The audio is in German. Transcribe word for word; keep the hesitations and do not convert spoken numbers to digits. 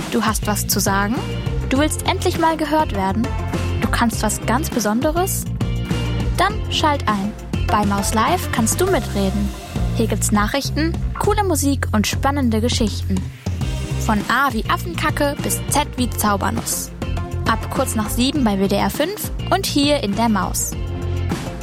Du hast was zu sagen? Du willst endlich mal gehört werden? Du kannst was ganz Besonderes? Dann schalt ein. Bei Maus Live kannst du mitreden. Hier gibt's Nachrichten, coole Musik und spannende Geschichten. Von A wie Affenkacke bis Z wie Zaubernuss. Ab kurz nach sieben bei W D R fünf und hier in der Maus.